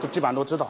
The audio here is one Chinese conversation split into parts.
就基本上都知道。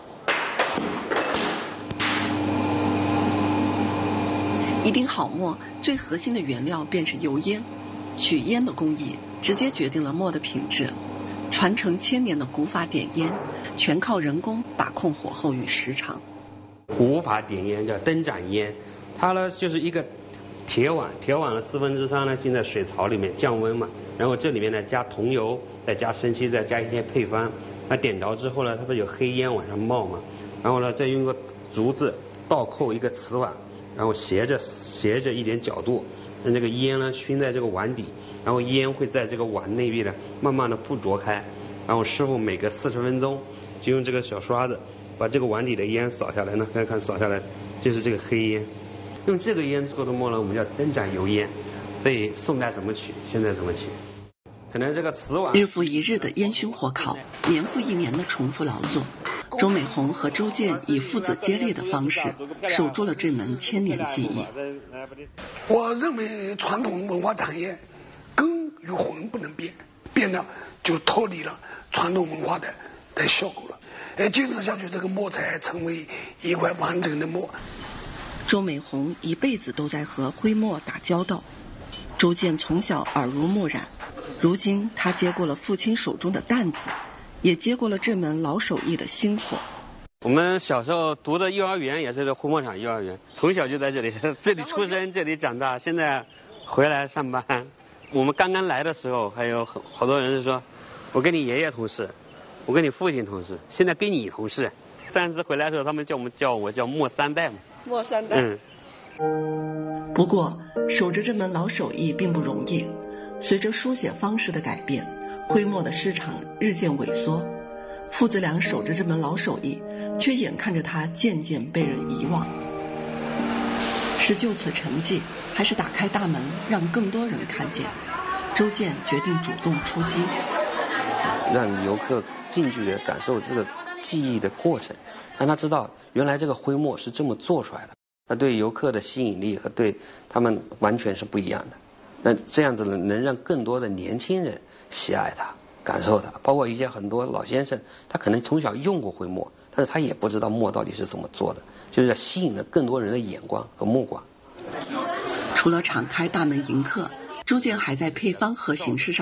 一丁好墨最核心的原料便是油烟，取烟的工艺直接决定了墨的品质。传承千年的古法点烟，全靠人工把控火候与时长。 古法点烟叫灯盏烟，它呢就是一个铁碗的3/4呢浸在水槽里面降温嘛，然后这里面呢加桐油，再加生漆，再加一些配方。那点着之后呢，它不是有黑烟往上冒嘛，然后呢再用个竹子倒扣一个瓷碗，然后斜着一点角度，让这个烟呢熏在这个碗底，然后烟会在这个碗内壁呢慢慢的附着开，然后师傅每隔40分钟就用这个小刷子把这个碗底的烟扫下来呢，看扫下来就是这个黑烟。用这个烟做的墨呢，我们叫灯盏油烟。所以宋代怎么取，现在怎么取？可能这个瓷碗日复一日的烟熏火烤，年复一年的重复劳作，周美红和周建以父子接力的方式守住了这门千年技艺。 我认为传统文化产业根与魂不能变，变了就脱离了传统文化的效果了。坚持下去，这个墨才成为一块完整的墨。 周美红一辈子都在和徽墨打交道，周建从小耳濡目染，如今他接过了父亲手中的担子，也接过了这门老手艺的薪火。 我们小时候读的幼儿园也是这徽墨厂幼儿园，从小就在这里出生，这里长大，现在回来上班。我们刚刚来的时候，还有好多人是说，我跟你爷爷同事，我跟你父亲同事，现在跟你同事。上次回来的时候，他们叫我墨三代嘛。 墨三代。不过守着这门老手艺并不容易，随着书写方式的改变，徽墨的市场日渐萎缩，父子俩守着这门老手艺，却眼看着它渐渐被人遗忘。是就此沉寂，还是打开大门让更多人看见？周建决定主动出击， 让游客近距离感受这个技艺的过程，让他知道原来这个徽墨是这么做出来的，那对游客的吸引力和对他们完全是不一样的。那这样子能让更多的年轻人喜爱它，感受它，包括一些很多老先生，他可能从小用过徽墨，但是他也不知道墨到底是怎么做的，就是要吸引了更多人的眼光和目光。 除了敞开大门迎客，周建还在配方和形式上